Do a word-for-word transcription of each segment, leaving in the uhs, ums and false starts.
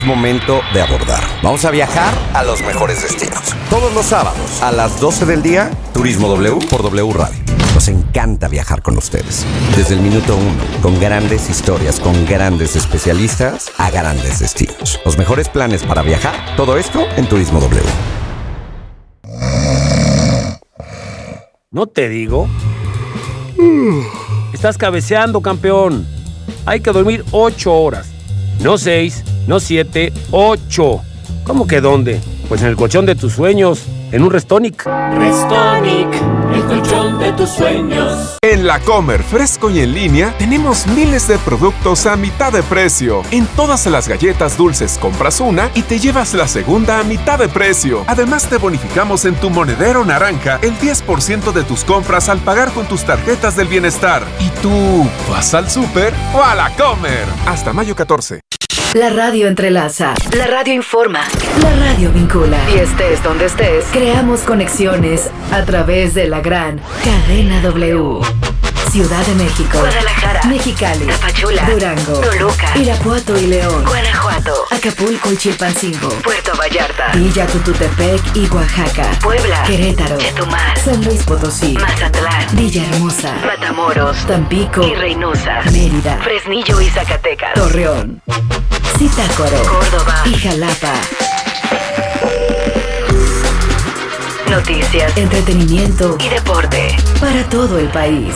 Momento de abordar. Vamos a viajar a los mejores destinos. Todos los sábados a las doce del día, Turismo W por W Radio. Nos encanta viajar con ustedes. Desde el minuto uno, con grandes historias, con grandes especialistas a grandes destinos. Los mejores planes para viajar, todo esto en Turismo W. ¿No te digo? Estás cabeceando, campeón. Hay que dormir ocho horas. No seis, no siete, ocho. ¿Cómo que dónde? Pues en el colchón de tus sueños, en un Restonic. Restonic, el colchón de tus sueños. En La Comer, fresco y en línea, tenemos miles de productos a mitad de precio. En todas las galletas dulces compras una y te llevas la segunda a mitad de precio. Además te bonificamos en tu monedero naranja el diez por ciento de tus compras al pagar con tus tarjetas del bienestar. ¿Y tú vas al súper o a La Comer? Hasta mayo catorce. La radio entrelaza, la radio informa, la radio vincula. Y estés donde estés, creamos conexiones a través de la gran Cadena W. Ciudad de México, Guadalajara, Mexicali, Tapachula, Durango, Toluca, Irapuato y León, Guanajuato, Acapulco y Chilpancingo, Puerto Vallarta, Villa Tututepec y Oaxaca, Puebla, Querétaro, Chetumal, San Luis Potosí, Mazatlán, Villahermosa, Matamoros, Tampico y Reynosa, Mérida, Fresnillo y Zacatecas, Torreón, Zitácuaro, Córdoba y Jalapa. Noticias, entretenimiento y deporte para todo el país.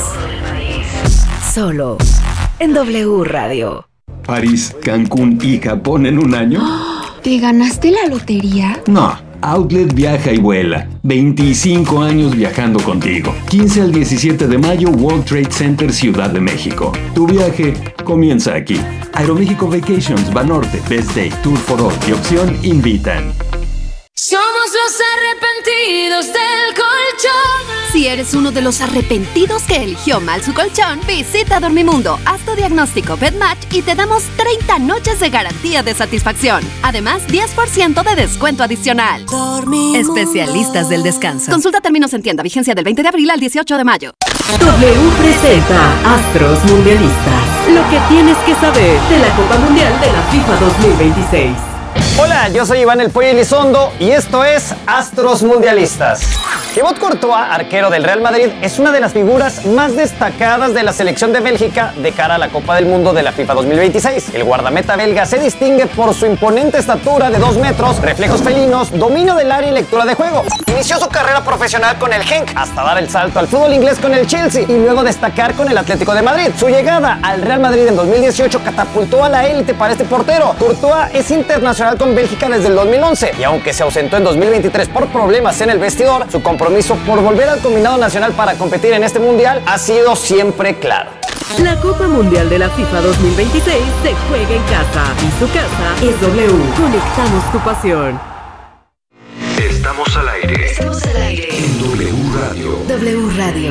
Solo en W Radio. París, Cancún y Japón en un año. ¿Te ganaste la lotería? No, Outlet viaja y vuela. veinticinco años viajando contigo. quince al diecisiete de mayo, World Trade Center, Ciudad de México. Tu viaje comienza aquí. Aeroméxico Vacations, Banorte, Best Day, Tour for All y Opción invitan. Somos los arrepentidos del colchón. Si eres uno de los arrepentidos que eligió mal su colchón, visita Dormimundo, haz tu diagnóstico BedMatch y te damos treinta noches de garantía de satisfacción. Además, diez por ciento de descuento adicional. Dormimundo. Especialistas del descanso. Consulta términos en tienda. Vigencia del veinte de abril al dieciocho de mayo. W presenta Astros Mundialistas. Lo que tienes que saber de la Copa Mundial de la FIFA dos mil veintiséis. Hola, yo soy Iván El Pollo Elizondo y esto es Astros Mundialistas. Thibaut Courtois, arquero del Real Madrid, es una de las figuras más destacadas de la selección de Bélgica de cara a la Copa del Mundo de la FIFA dos mil veintiséis. El guardameta belga se distingue por su imponente estatura de dos metros, reflejos felinos, dominio del área y lectura de juego. Inició su carrera profesional con el Genk hasta dar el salto al fútbol inglés con el Chelsea y luego destacar con el Atlético de Madrid. Su llegada al Real Madrid en dos mil dieciocho catapultó a la élite para este portero. Courtois es internacional con Bélgica desde el dos mil once y aunque se ausentó en dos mil veintitrés por problemas en el vestidor, su compromiso por volver al combinado nacional para competir en este mundial ha sido siempre claro. La Copa Mundial de la FIFA dos mil veintiséis se juega en casa y su casa es W. Conectamos tu pasión. Estamos al aire. Estamos al aire en W Radio. W Radio.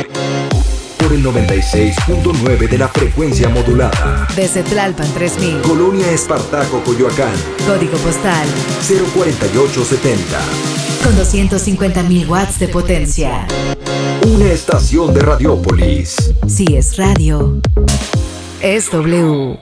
Por el noventa y seis punto nueve de la frecuencia modulada. Desde Tlalpan tres mil. Colonia Espartaco, Coyoacán. Código postal cero cuarenta y ocho setenta. Con doscientos cincuenta mil watts de potencia. Una estación de Radiópolis. Si es radio, es W.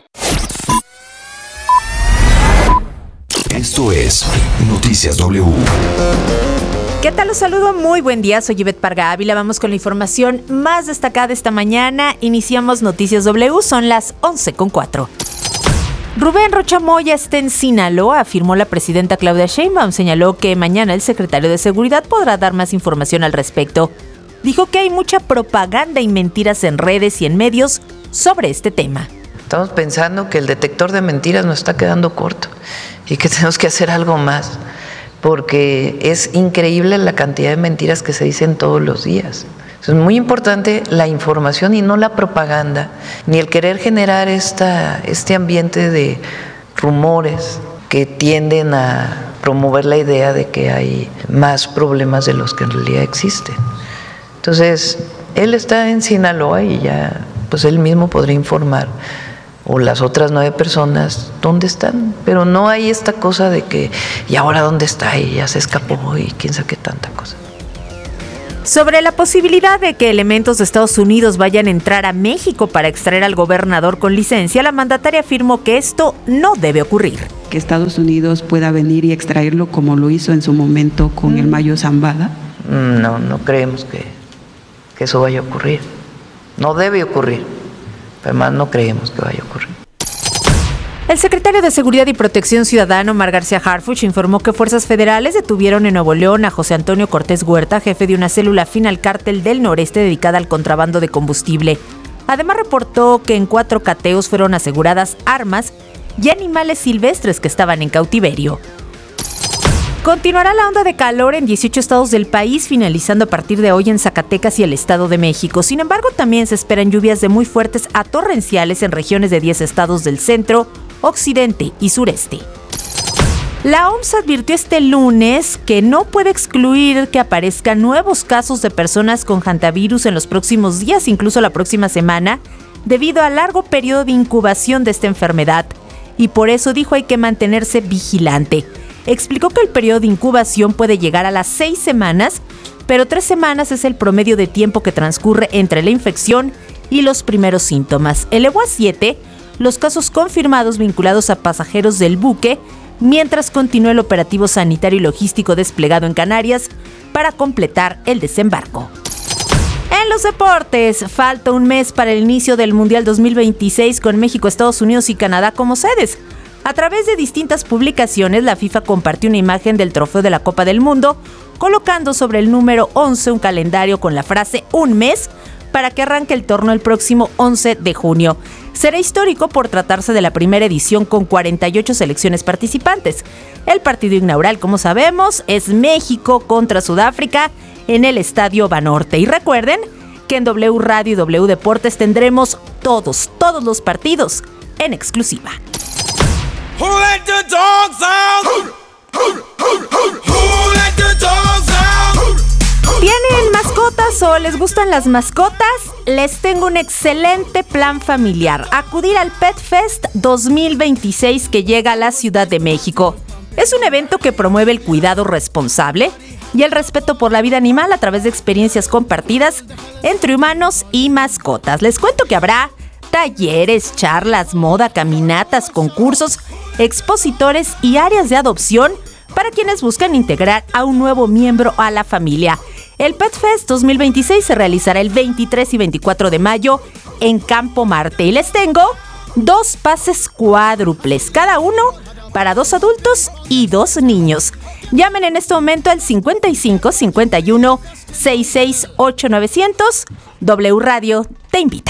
Esto es Noticias W. ¿Qué tal? Los saludo, muy buen día, soy Ivette Parga Ávila, vamos con la información más destacada esta mañana. Iniciamos Noticias W, son las once con cuatro. Rubén Rocha Moya está en Sinaloa, afirmó la presidenta Claudia Sheinbaum. Señaló que mañana el secretario de Seguridad podrá dar más información al respecto. Dijo que hay mucha propaganda y mentiras en redes y en medios sobre este tema. Estamos pensando que el detector de mentiras nos está quedando corto y que tenemos que hacer algo más, porque es increíble la cantidad de mentiras que se dicen todos los días. Es muy importante la información y no la propaganda, ni el querer generar esta, este ambiente de rumores que tienden a promover la idea de que hay más problemas de los que en realidad existen. Entonces, él está en Sinaloa y ya, pues él mismo podría informar, o las otras nueve personas, dónde están, pero no hay esta cosa de que, ¿y ahora dónde está? Y ya se escapó y quién sabe qué tanta cosa. Sobre la posibilidad de que elementos de Estados Unidos vayan a entrar a México para extraer al gobernador con licencia, la mandataria afirmó que esto no debe ocurrir. que Estados Unidos pueda venir y extraerlo como lo hizo en su momento con mm. el Mayo Zambada? No, no creemos que, que eso vaya a ocurrir. No debe ocurrir. Además, no creemos que vaya a ocurrir. El secretario de Seguridad y Protección Ciudadana, Omar García Harfuch, informó que fuerzas federales detuvieron en Nuevo León a José Antonio Cortés Huerta, jefe de una célula afín al Cártel del Noreste dedicada al contrabando de combustible. Además, reportó que en cuatro cateos fueron aseguradas armas y animales silvestres que estaban en cautiverio. Continuará la onda de calor en dieciocho estados del país, finalizando a partir de hoy en Zacatecas y el Estado de México. Sin embargo, también se esperan lluvias de muy fuertes a torrenciales en regiones de diez estados del centro, occidente y sureste. La O M S advirtió este lunes que no puede excluir que aparezcan nuevos casos de personas con hantavirus en los próximos días, incluso la próxima semana, debido al largo periodo de incubación de esta enfermedad. Y por eso dijo hay que mantenerse vigilante. Explicó que el periodo de incubación puede llegar a las seis semanas, pero tres semanas es el promedio de tiempo que transcurre entre la infección y los primeros síntomas. Elevó a siete los casos confirmados vinculados a pasajeros del buque, mientras continúa el operativo sanitario y logístico desplegado en Canarias para completar el desembarco. En los deportes, falta un mes para el inicio del Mundial dos mil veintiséis con México, Estados Unidos y Canadá como sedes. A través de distintas publicaciones, la FIFA compartió una imagen del trofeo de la Copa del Mundo, colocando sobre el número once un calendario con la frase un mes para que arranque el torneo el próximo once de junio. Será histórico por tratarse de la primera edición con cuarenta y ocho selecciones participantes. El partido inaugural, como sabemos, es México contra Sudáfrica en el Estadio Banorte. Y recuerden que en W Radio y W Deportes tendremos todos, todos los partidos en exclusiva. Who let the dogs out? Who, who, who, who let the dogs out? ¿Tienen mascotas o les gustan las mascotas? Les tengo un excelente plan familiar. Acudir al Pet Fest dos mil veintiséis que llega a la Ciudad de México. Es un evento que promueve el cuidado responsable y el respeto por la vida animal a través de experiencias compartidas entre humanos y mascotas. Les cuento que habrá talleres, charlas, moda, caminatas, concursos, expositores y áreas de adopción para quienes buscan integrar a un nuevo miembro a la familia. El Pet Fest dos mil veintiséis se realizará el veintitrés y veinticuatro de mayo en Campo Marte y les tengo dos pases cuádruples, cada uno para dos adultos y dos niños. Llamen en este momento al cincuenta y cinco, cincuenta y uno, sesenta y seis, ocho mil novecientos. W Radio te invita.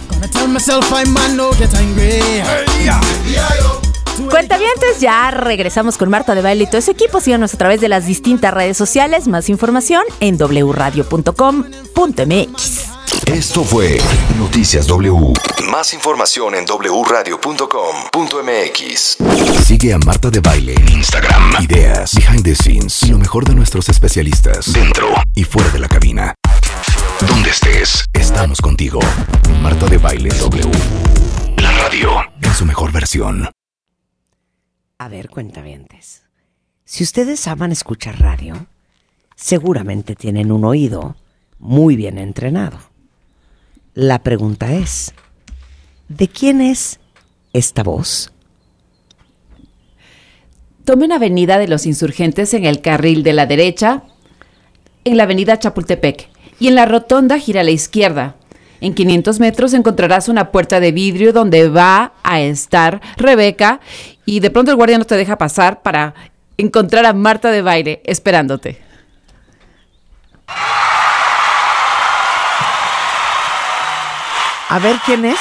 Cuentavientes, ya regresamos con Marta de Baile y todo ese equipo. Síganos a través de las distintas redes sociales. Más información en doble u radio punto com punto m x. Esto fue Noticias W. Más información en doble u radio punto com punto m x. Sigue a Marta de Baile en Instagram. Ideas, behind the scenes y lo mejor de nuestros especialistas dentro y fuera de la cabina. Donde estés, estamos contigo. Marta de Baile W. La radio en su mejor versión. A ver, cuentavientes, si ustedes aman escuchar radio, seguramente tienen un oído muy bien entrenado. La pregunta es, ¿de quién es esta voz? Tomen Avenida de los Insurgentes en el carril de la derecha, en la avenida Chapultepec, y en la rotonda gira a la izquierda. En quinientos metros encontrarás una puerta de vidrio donde va a estar Rebeca y de pronto el guardia no te deja pasar para encontrar a Marta de Baile esperándote. A ver, ¿quién es?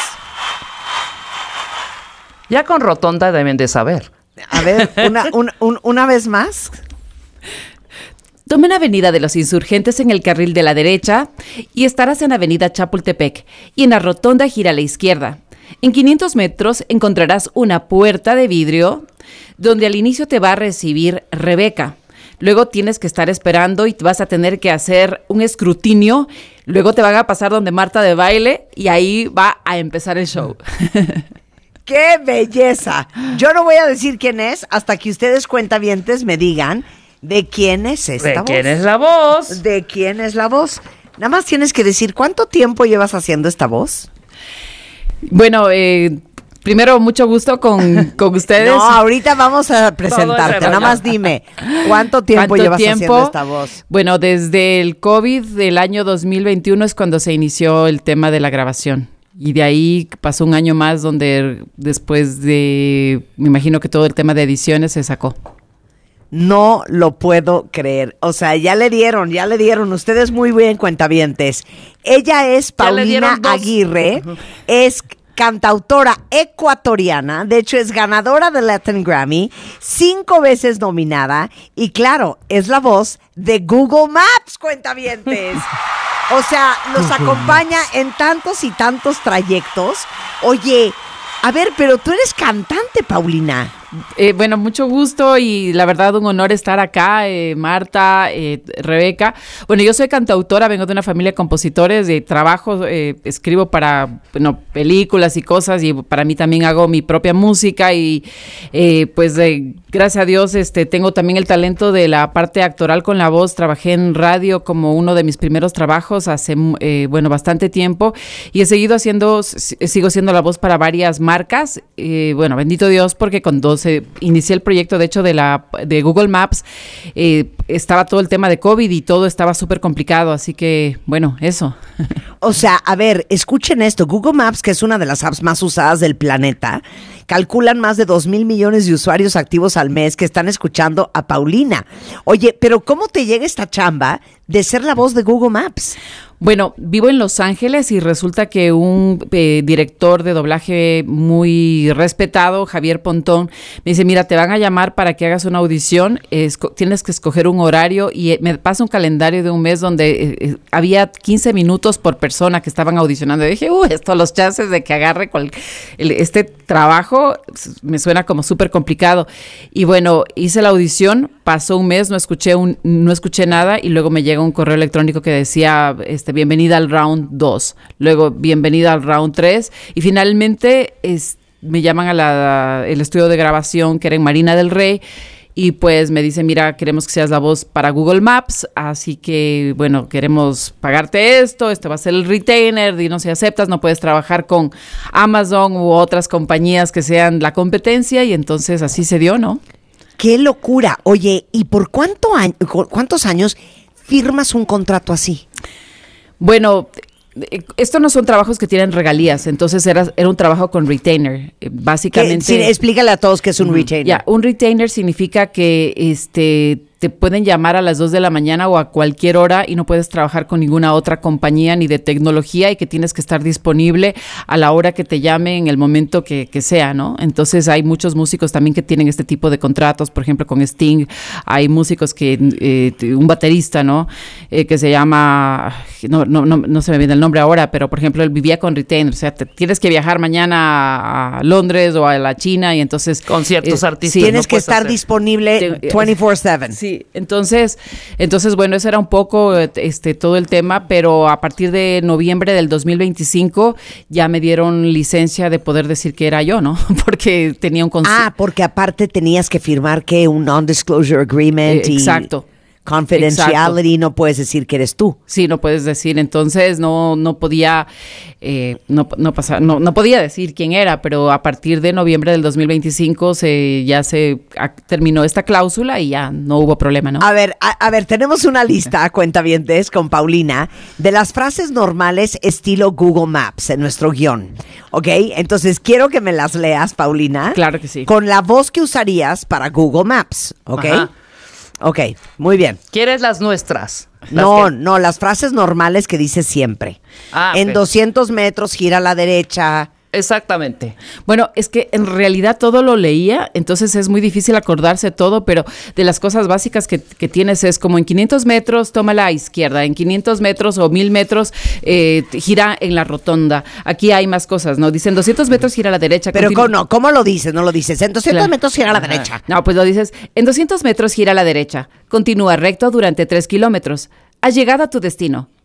Ya con rotonda deben de saber. A ver, una, una, un, una vez más. Tomen Avenida de los Insurgentes en el carril de la derecha y estarás en Avenida Chapultepec y en la rotonda gira a la izquierda. En quinientos metros encontrarás una puerta de vidrio donde al inicio te va a recibir Rebeca. Luego tienes que estar esperando y vas a tener que hacer un escrutinio. Luego te van a pasar donde Marta de Baile y ahí va a empezar el show. ¡Qué belleza! Yo no voy a decir quién es hasta que ustedes cuentavientes me digan ¿de quién es esta ¿De voz? ¿De quién es la voz? ¿De quién es la voz? Nada más tienes que decir, ¿cuánto tiempo llevas haciendo esta voz? Bueno, eh, primero, mucho gusto con, con ustedes. No, ahorita vamos a presentarte. Nada más dime, ¿cuánto tiempo ¿Cuánto llevas tiempo? haciendo esta voz? Bueno, desde el COVID del año dos mil veintiuno es cuando se inició el tema de la grabación. Y de ahí pasó un año más donde después de, me imagino que todo el tema de ediciones se sacó. No lo puedo creer. O sea, ya le dieron, ya le dieron. Ustedes muy bien, cuentavientes. Ella es Paulina Aguirre, es cantautora ecuatoriana, de hecho es ganadora del Latin Grammy, cinco veces nominada y claro, es la voz de Google Maps, cuentavientes. O sea, nos acompaña en tantos y tantos trayectos. Oye, a ver, pero tú eres cantante, Paulina. Eh, bueno, mucho gusto y la verdad un honor estar acá, eh, Marta, eh, Rebeca. Bueno, yo soy cantautora, vengo de una familia de compositores, de trabajo, eh, escribo para bueno, películas y cosas y para mí también hago mi propia música y eh, pues eh, gracias a Dios este, tengo también el talento de la parte actoral con la voz. Trabajé en radio como uno de mis primeros trabajos hace eh, bueno bastante tiempo y he seguido haciendo, sigo siendo la voz para varias marcas. Eh, bueno, bendito Dios porque con dos se inicié el proyecto, de hecho, de la de Google Maps, eh, estaba todo el tema de COVID y todo estaba súper complicado, así que, bueno, eso. O sea, a ver, escuchen esto, Google Maps, que es una de las apps más usadas del planeta, calculan más de dos mil millones de usuarios activos al mes que están escuchando a Paulina. Oye, pero ¿cómo te llega esta chamba de ser la voz de Google Maps? Bueno, vivo en Los Ángeles y resulta que un eh, director de doblaje muy respetado, Javier Pontón, me dice, mira, te van a llamar para que hagas una audición, esco- tienes que escoger un horario y eh, me pasa un calendario de un mes donde eh, eh, había quince minutos por persona que estaban audicionando. Y dije, uy, esto, los chances de que agarre cual- el, este trabajo me suena como súper complicado. Y bueno, hice la audición, pasó un mes, no escuché, un, no escuché nada y luego me llega un correo electrónico que decía, este, bienvenida al round dos, luego bienvenida al round tres y finalmente es, me llaman a la, el estudio de grabación que era en Marina del Rey y pues me dicen, mira, queremos que seas la voz para Google Maps, así que bueno, queremos pagarte esto, este va a ser el retainer, dinos si aceptas, no puedes trabajar con Amazon u otras compañías que sean la competencia y entonces así se dio, ¿no? ¡Qué locura! Oye, ¿y por cuánto año, cuántos años firmas un contrato así? Bueno, estos no son trabajos que tienen regalías, entonces era, era un trabajo con retainer, básicamente. Sí, explícale a todos qué es un retainer. Ya, un retainer significa que este te pueden llamar a las dos de la mañana o a cualquier hora y no puedes trabajar con ninguna otra compañía ni de tecnología y que tienes que estar disponible a la hora que te llame en el momento que, que sea, ¿no? Entonces hay muchos músicos también que tienen este tipo de contratos, por ejemplo con Sting, hay músicos que, eh, un baterista, ¿no? Eh, que se llama, no, no, no, no se me viene el nombre ahora, pero por ejemplo él vivía con retainer, o sea, te, tienes que viajar mañana a Londres o a la China y entonces... Con ciertos eh, artistas. Sí, tienes no que estar hacer. disponible veinticuatro siete. Sí. Sí, entonces, entonces bueno, ese era un poco este todo el tema, pero a partir de noviembre del dos mil veinticinco ya me dieron licencia de poder decir que era yo, ¿no? Porque tenía un conci- Ah, porque aparte tenías que firmar que un non-disclosure agreement Eh, y exacto. confidentiality, Exacto. no puedes decir que eres tú. Sí, no puedes decir, entonces no no podía eh, no no pasar, no no podía decir quién era, pero a partir de noviembre del dos mil veinticinco se ya se a, terminó esta cláusula y ya no hubo problema, ¿no? A ver, a, a ver, tenemos una lista, cuentavientes, con Paulina, de las frases normales estilo Google Maps en nuestro guión, ¿ok? Entonces quiero que me las leas, Paulina. Claro que sí. Con la voz que usarías para Google Maps, ¿ok? Ajá. Ok, muy bien. ¿Quieres las nuestras? Las No, que- no, las frases normales que dices siempre. Ah, En ok. doscientos metros, gira a la derecha. Exactamente. Bueno, es que en realidad todo lo leía, entonces es muy difícil acordarse todo, pero de las cosas básicas que, que tienes es como en quinientos metros, toma la izquierda, en quinientos metros o mil metros, eh, gira en la rotonda. Aquí hay más cosas, ¿no? Dicen doscientos metros, gira a la derecha. Pero continu- ¿cómo, no, ¿cómo lo dices? No lo dices. En doscientos Claro. metros, gira a la Ajá. derecha. No, pues lo dices, en doscientos metros, gira a la derecha. Continúa recto durante tres kilómetros. Has llegado a tu destino.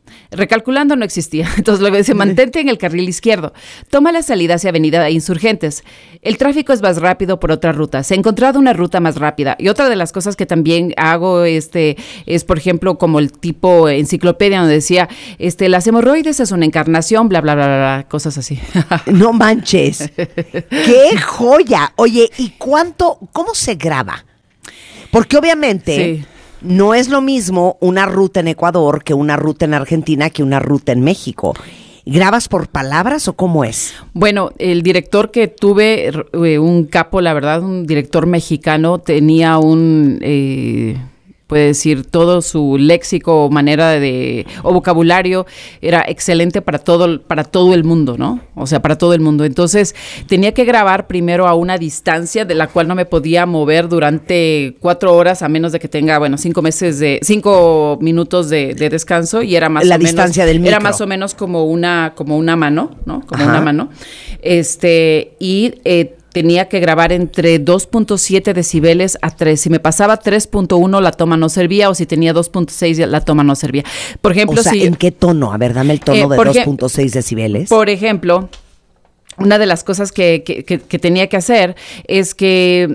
Recalculando no existía. Entonces luego dice, mantente en el carril izquierdo. Toma la salida hacia Avenida Insurgentes. El tráfico es más rápido por otra ruta. Se ha encontrado una ruta más rápida. Y otra de las cosas que también hago este, es, por ejemplo, como el tipo enciclopedia donde decía, este, las hemorroides es una encarnación, bla, bla, bla, bla, bla, cosas así. No manches. ¡Qué joya! Oye, ¿y cuánto, cómo se graba? Porque obviamente... Sí. No es lo mismo una ruta en Ecuador que una ruta en Argentina que una ruta en México. ¿Grabas por palabras o cómo es? Bueno, el director que tuve, eh, un capo, la verdad, un director mexicano, tenía un... Eh, puede decir, todo su léxico, manera de, o vocabulario era excelente para todo, para todo el mundo, ¿no? O sea, para todo el mundo. Entonces, tenía que grabar primero a una distancia de la cual no me podía mover durante cuatro horas, a menos de que tenga, bueno, cinco meses de, cinco minutos de, de descanso, y era más la o menos, distancia del micro. Era más o menos como una, como una mano, ¿no? Como Ajá. una mano. Este, y eh, tenía que grabar entre dos punto siete decibeles a tres. Si me pasaba tres punto uno, la toma no servía, o si tenía dos punto seis, la toma no servía. Por ejemplo, o sea, si, ¿en qué tono? A ver, dame el tono eh, de por dos ej- punto seis decibeles. Por ejemplo, una de las cosas que, que, que, que tenía que hacer es que...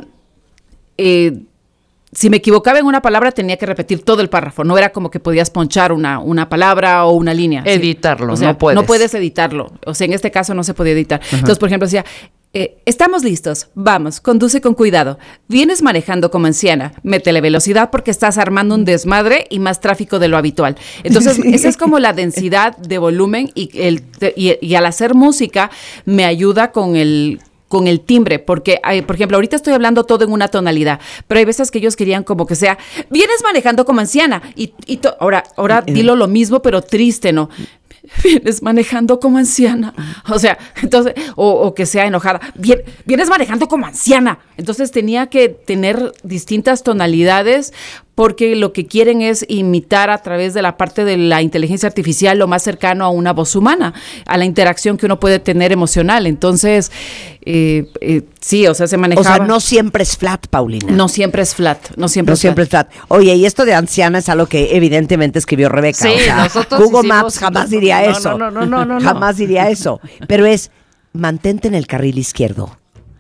Eh, si me equivocaba en una palabra, tenía que repetir todo el párrafo. No era como que podías ponchar una, una palabra o una línea. Editarlo, ¿sí? O sea, no puedes. No puedes editarlo. O sea, en este caso no se podía editar. Ajá. Entonces, por ejemplo, decía, eh, estamos listos, vamos, conduce con cuidado. Vienes manejando como anciana, métele velocidad porque estás armando un desmadre y más tráfico de lo habitual. Entonces, sí. Esa es como la densidad de volumen y, el, y, y al hacer música me ayuda con el... con el timbre, porque, hay, por ejemplo, ahorita estoy hablando todo en una tonalidad, pero hay veces que ellos querían como que sea, vienes manejando como anciana, y, y to, ahora, ahora dilo lo mismo, pero triste, ¿no? Vienes manejando como anciana, o sea, entonces, o, o que sea enojada, Vien, vienes manejando como anciana, entonces tenía que tener distintas tonalidades, porque lo que quieren es imitar a través de la parte de la inteligencia artificial lo más cercano a una voz humana, a la interacción que uno puede tener emocional. Entonces, eh, eh, sí, o sea, se manejaba. O sea, no siempre es flat, Paulina. No siempre es flat, no siempre no es siempre flat. es flat. Oye, y esto de anciana es algo que evidentemente escribió Rebeca. Sí, o sea, nosotros Google hicimos, Maps jamás diría no, eso. No, no, no, no, no. Jamás diría eso. Pero es, mantente en el carril izquierdo.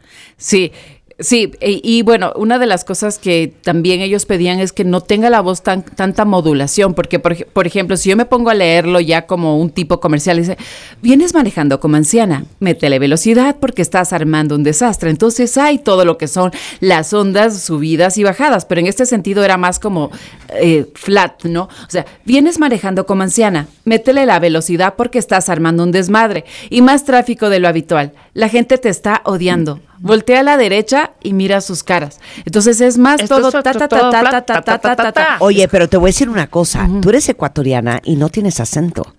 Sí. Sí, y, y bueno, una de las cosas que también ellos pedían es que no tenga la voz tan tanta modulación, porque por, por ejemplo, si yo me pongo a leerlo ya como un tipo comercial, dice, vienes manejando como anciana, métele velocidad porque estás armando un desastre. Entonces hay todo lo que son las ondas, subidas y bajadas, pero en este sentido era más como eh, flat, ¿no? O sea, vienes manejando como anciana, métele la velocidad porque estás armando un desmadre y más tráfico de lo habitual. La gente te está odiando. Voltea a la derecha y mira sus caras. Entonces es más Esto todo es ta ta ta ta ta ta ta ta ta ta. Oye, pero te voy a decir una cosa. Uh-huh. Tú eres ecuatoriana y no tienes acento.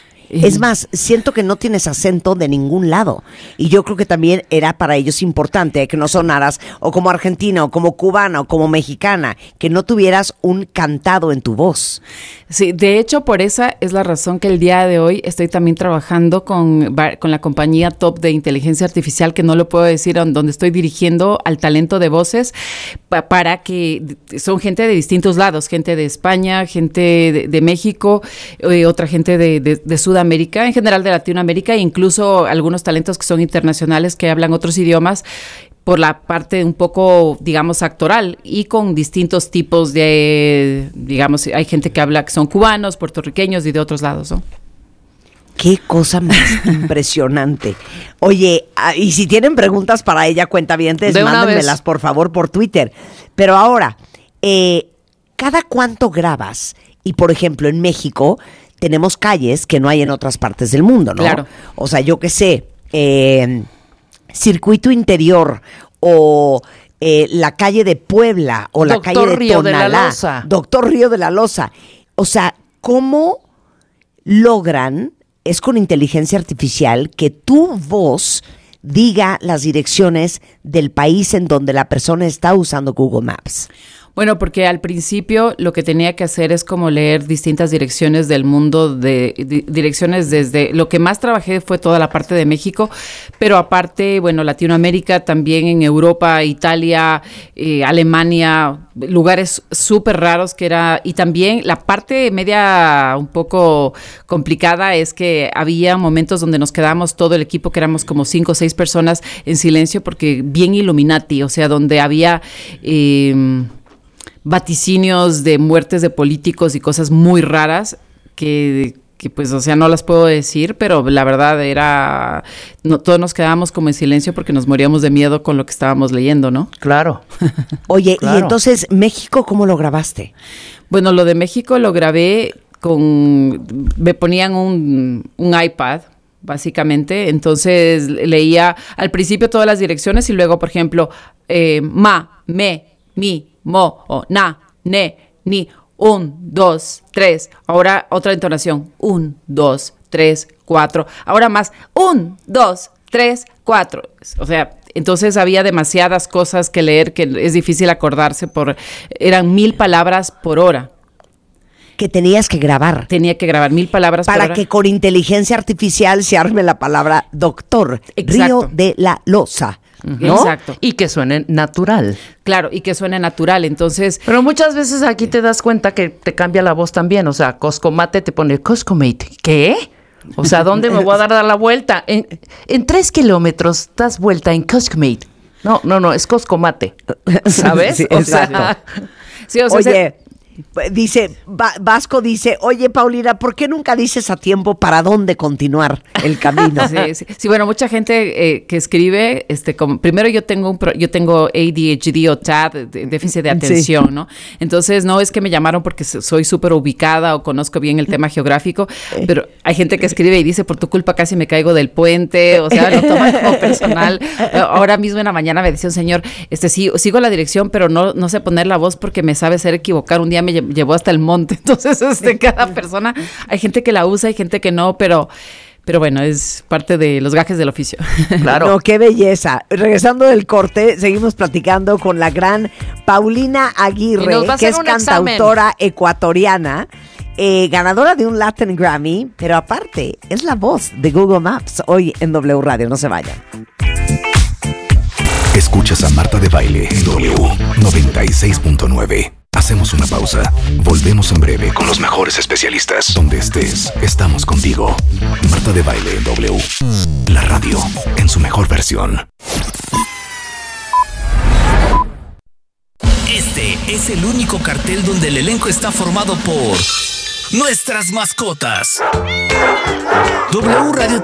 Es más, siento que no tienes acento de ningún lado. Y yo creo que también era para ellos importante que no sonaras o como argentina, o como cubana, o como mexicana, que no tuvieras un cantado en tu voz. Sí, de hecho, por esa es la razón que el día de hoy estoy también trabajando con, con la compañía top de inteligencia artificial, que no lo puedo decir, donde estoy dirigiendo al talento de voces, pa, para que son gente de distintos lados, gente de España, gente de, de México, eh, otra gente de, de, de Sudamérica, América, en general de Latinoamérica, e incluso algunos talentos que son internacionales, que hablan otros idiomas, por la parte un poco, digamos, actoral, y con distintos tipos de, digamos, hay gente que habla que son cubanos, puertorriqueños y de otros lados, ¿no? Qué cosa más impresionante. Oye, y si tienen preguntas para ella, cuentavientes, mándenmelas por favor por Twitter. Pero ahora, eh, ¿cada cuánto grabas? Y por ejemplo, en México tenemos calles que no hay en otras partes del mundo, ¿no? Claro. O sea, yo qué sé, eh, Circuito Interior o eh, la calle de Puebla o la Doctor calle de Río Tonalá. de la Loza. Doctor Río de la Loza. O sea, ¿cómo logran, es con inteligencia artificial, que tu voz diga las direcciones del país en donde la persona está usando Google Maps? Bueno, porque al principio lo que tenía que hacer es como leer distintas direcciones del mundo, de, de direcciones desde, lo que más trabajé fue toda la parte de México, pero aparte, bueno, Latinoamérica, también en Europa, Italia, eh, Alemania, lugares súper raros que era, y también la parte media un poco complicada es que había momentos donde nos quedábamos todo el equipo, que éramos como cinco o seis personas en silencio, porque bien Illuminati, o sea, donde había Eh, vaticinios de muertes de políticos y cosas muy raras que, que pues, o sea, no las puedo decir, pero la verdad era, no, todos nos quedábamos como en silencio porque nos moríamos de miedo con lo que estábamos leyendo, ¿no? Claro. Oye, Claro. y entonces, ¿México cómo lo grabaste? Bueno, lo de México lo grabé con, me ponían un, un iPad, básicamente, entonces leía al principio todas las direcciones y luego, por ejemplo, eh, ma, me, mi, mo, o na, ne, ni, un, dos, tres, ahora otra entonación, un, dos, tres, cuatro, ahora más, un, dos, tres, cuatro, o sea, entonces había demasiadas cosas que leer que es difícil acordarse, por eran mil palabras por hora. Que tenías que grabar. Tenía que grabar mil palabras para por hora. que con inteligencia artificial se arme la palabra doctor. Exacto. Río de la Loza. ¿no? Exacto. Y que suene natural. Claro, y que suene natural, entonces... Pero muchas veces aquí te das cuenta que te cambia la voz también, o sea, Coscomate te pone Coscomate. ¿Qué? O sea, ¿dónde me voy a dar, dar la vuelta? En, en tres kilómetros das vuelta en Coscomate. No, no, no, es Coscomate, ¿sabes? Sí, o exacto. sea, sí, o sea, Oye, se- dice, Va- Vasco dice, oye Paulina, ¿por qué nunca dices a tiempo para dónde continuar el camino? Sí, sí, sí, bueno, mucha gente eh, que escribe, este, como, primero yo tengo un pro- yo tengo A D H D o T A D, de- déficit de atención, Sí. ¿no? Entonces no es que me llamaron porque so- soy súper ubicada o conozco bien el tema geográfico, pero hay gente que escribe y dice, por tu culpa casi me caigo del puente, o sea, lo toman como personal. Eh, Ahora mismo en la mañana me decía un señor, este sí, sigo la dirección, pero no, no sé poner la voz porque me sabe ser equivocar. Un día me lle- llevó hasta el monte. Entonces, este, cada persona, hay gente que la usa, hay gente que no, pero, pero bueno, es parte de los gajes del oficio. claro. No, qué belleza. Regresando del corte, seguimos platicando con la gran Paulina Y Aguirre, nos va a que hacer es un examen. cantautora ecuatoriana, eh, ganadora de un Latin Grammy, pero aparte es la voz de Google Maps hoy en W Radio. No se vayan. Escuchas a Marta de Baile en W noventa y seis punto nueve. Hacemos una pausa. Volvemos en breve con los mejores especialistas. Donde estés, estamos contigo. Marta de Baile en W. La radio en su mejor versión. Este es el único cartel donde el elenco está formado por nuestras mascotas. W Radio